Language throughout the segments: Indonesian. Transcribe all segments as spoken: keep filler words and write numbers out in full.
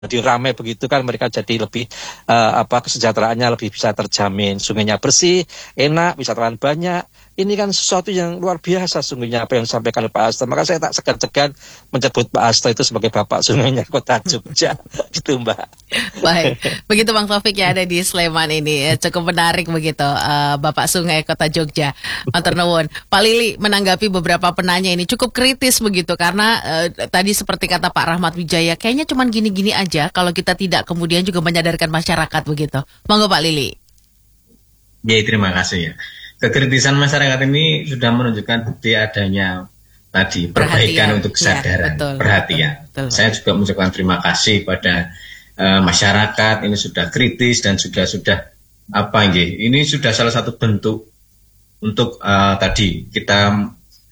Jadi ramai begitu kan mereka jadi lebih uh, apa kesejahteraannya lebih bisa terjamin, sungainya bersih, enak, wisatawan banyak. Ini kan sesuatu yang luar biasa sungguhnya apa yang disampaikan Pak Hasto. Maka saya tak segan-segan menyebut Pak Hasto itu sebagai bapak sungainya Kota Jogja, gitu Mbak. Baik, begitu Bang Taufik yang ada di Sleman ini cukup menarik begitu, uh, Bapak Sungai Kota Jogja. Matur nuwun. Pak Lili menanggapi beberapa penanya ini cukup kritis begitu karena uh, tadi seperti kata Pak Rahmat Wijaya, kayaknya cuman gini-gini aja kalau kita tidak kemudian juga menyadarkan masyarakat begitu. Monggo Pak Lili. Ya, terima kasih ya. Kekritisan masyarakat ini sudah menunjukkan bukti adanya tadi perbaikan perhatian untuk kesadaran, ya, betul, perhatian. Betul, betul. Saya juga mengucapkan terima kasih pada uh, masyarakat ini sudah kritis dan juga sudah apa ini? Ini sudah salah satu bentuk untuk uh, tadi kita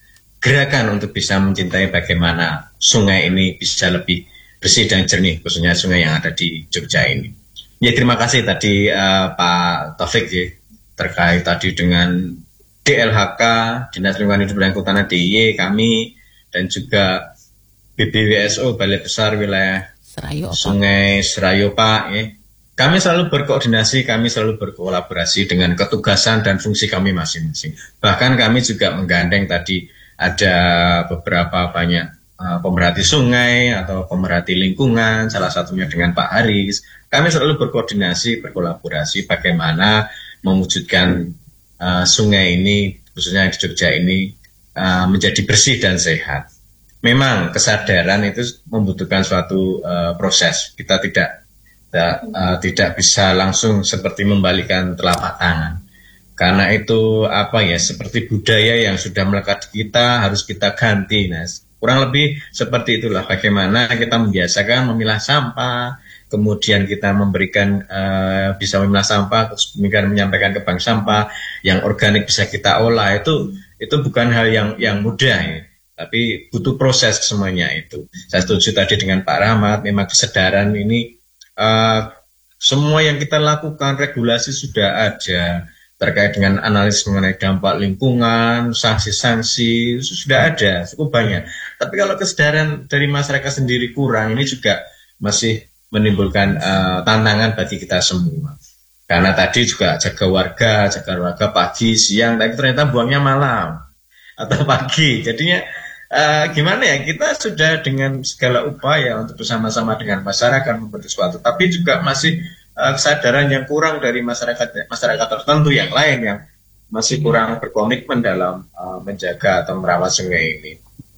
gerakan untuk bisa mencintai bagaimana sungai ini bisa lebih bersih dan jernih, khususnya sungai yang ada di Jogja ini. Ya, terima kasih tadi uh, Pak Taufik ya, terkait tadi dengan D L H K, Dinas Lingkungan Hidup dan Kehutanan D I Y, kami, dan juga B B W S O, Balai Besar Wilayah Serayu, Sungai Serayu Pak. Ya. Kami selalu berkoordinasi, kami selalu berkolaborasi dengan ketugasan dan fungsi kami masing-masing. Bahkan kami juga menggandeng tadi ada beberapa banyak uh, pemerhati sungai atau pemerhati lingkungan, salah satunya dengan Pak Haris. Kami selalu berkoordinasi, berkolaborasi bagaimana mewujudkan uh, sungai ini, khususnya di Jogja ini, uh, menjadi bersih dan sehat. Memang kesadaran itu membutuhkan suatu uh, proses. Kita tidak tidak, uh, tidak bisa langsung seperti membalikan telapak tangan. Karena itu apa ya, seperti budaya yang sudah melekat di kita harus kita ganti, Nas. Kurang lebih seperti itulah bagaimana kita membiasakan memilah sampah, kemudian kita memberikan uh, bisa memilah sampah, kemudian menyampaikan ke bank sampah yang organik bisa kita olah. Itu itu bukan hal yang yang mudah ya, tapi butuh proses semuanya itu. Saya setuju tadi dengan Pak Rahmat, memang kesadaran ini uh, semua yang kita lakukan, regulasi sudah ada terkait dengan analisis mengenai dampak lingkungan, sanksi-sanksi sudah ada cukup banyak. Tapi kalau kesadaran dari masyarakat sendiri kurang, ini juga masih menimbulkan uh, tantangan bagi kita semua. Karena tadi juga jaga warga, jaga warga pagi, siang, tapi ternyata buangnya malam atau pagi. Jadinya uh, gimana ya, kita sudah dengan segala upaya untuk bersama-sama dengan masyarakat membentuk sesuatu, tapi juga masih uh, kesadaran yang kurang dari masyarakat masyarakat tertentu yang lain yang masih kurang berkomitmen dalam uh, menjaga atau merawat sungai ini.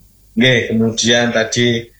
Oke, kemudian tadi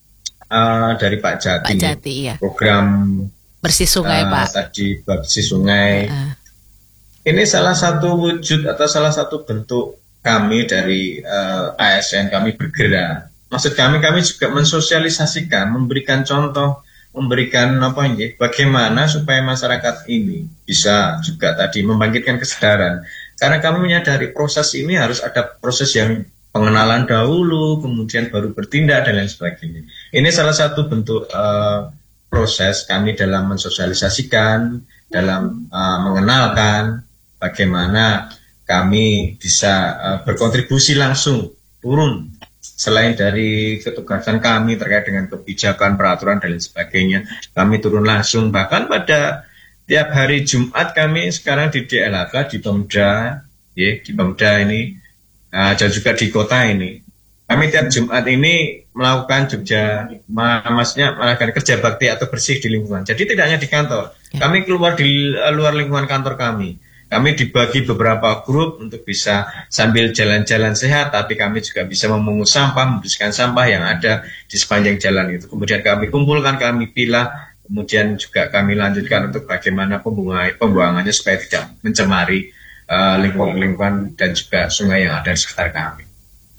Uh, dari Pak Jati, Pak Jati iya. Program bersih sungai uh, Pak. Tadi bersih sungai. Uh. Ini salah satu wujud atau salah satu bentuk kami dari uh, A S N, kami bergerak. Maksud kami, kami juga mensosialisasikan, memberikan contoh, memberikan apa ini, bagaimana supaya masyarakat ini bisa juga tadi membangkitkan kesadaran. Karena kami menyadari proses ini harus ada proses yang pengenalan dahulu, kemudian baru bertindak dan lain sebagainya. Ini salah satu bentuk uh, proses kami dalam mensosialisasikan, dalam uh, mengenalkan bagaimana kami bisa uh, berkontribusi langsung turun selain dari ketugasan kami terkait dengan kebijakan, peraturan dan lain sebagainya. Kami turun langsung, bahkan pada tiap hari Jumat kami sekarang di D L H K, di Pemda, ya, di Pemda ini. Nah, dan juga di kota ini, kami tiap Jumat ini melakukan Jogja, maksudnya melakukan kerja bakti atau bersih di lingkungan. Jadi tidak hanya di kantor, kami keluar di luar lingkungan kantor kami. Kami dibagi beberapa grup untuk bisa sambil jalan-jalan sehat, tapi kami juga bisa memungut sampah, membersihkan sampah yang ada di sepanjang jalan itu. Kemudian kami kumpulkan, kami pilah, kemudian juga kami lanjutkan untuk bagaimana pembuangannya supaya tidak mencemari Uh, lingkungan-lingkungan dan juga sungai yang ada di sekitar kami.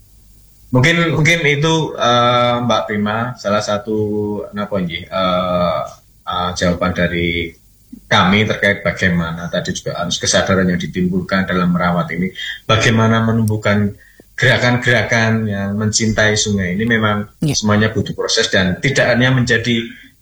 Mungkin mungkin itu uh, Mbak Prima salah satu apa ini uh, uh, jawaban dari kami terkait bagaimana tadi juga harus kesadaran yang ditimbulkan dalam merawat ini, bagaimana menumbuhkan gerakan-gerakan yang mencintai sungai ini. Memang ya, semuanya butuh proses dan tidak hanya menjadi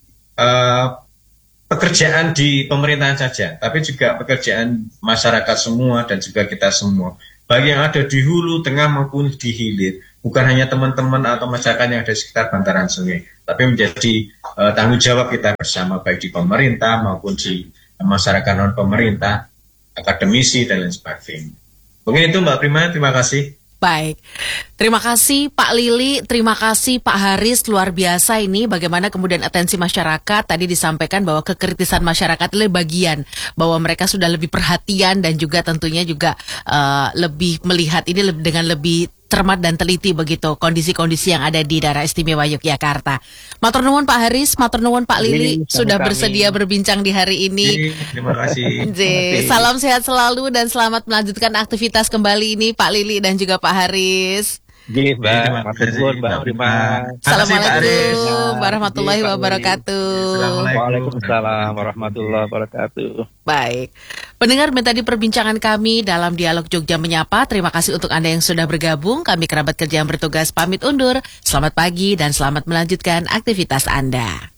uh, pekerjaan di pemerintahan saja, tapi juga pekerjaan masyarakat semua dan juga kita semua. Bagi yang ada di hulu, tengah maupun di hilir, bukan hanya teman-teman atau masyarakat yang ada di sekitar bantaran sungai, tapi menjadi uh, tanggung jawab kita bersama, baik di pemerintah maupun di masyarakat non pemerintah, akademisi dan lain sebagainya. Mungkin itu Mbak Prima, terima kasih. Baik, terima kasih Pak Lili, terima kasih Pak Haris, luar biasa ini bagaimana kemudian atensi masyarakat, tadi disampaikan bahwa kekritisan masyarakat adalah bagian, bahwa mereka sudah lebih perhatian dan juga tentunya juga uh, lebih melihat ini dengan lebih cermat dan teliti begitu kondisi-kondisi yang ada di daerah istimewa Yogyakarta. Matur nuwun Pak Haris, matur nuwun Pak Lili, sudah kami. bersedia berbincang di hari ini. Terima kasih. J, salam sehat selalu dan selamat melanjutkan aktivitas kembali ini Pak Lili dan juga Pak Haris. Gih, Mbak. Matur nuwun, Mbak Prima. Assalamualaikum warahmatullahi wabarakatuh. Waalaikumsalam warahmatullahi wabarakatuh. Baik. Pendengar, tadi perbincangan kami dalam Dialog Jogja Menyapa. Terima kasih untuk Anda yang sudah bergabung. Kami kerabat kerja yang bertugas pamit undur. Selamat pagi dan selamat melanjutkan aktivitas Anda.